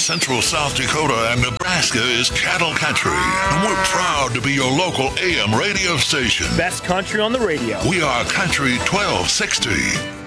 Central South Dakota and Nebraska is Cattle Country, and we're proud to be your local AM radio station. Best country on the radio. We are Country 1260.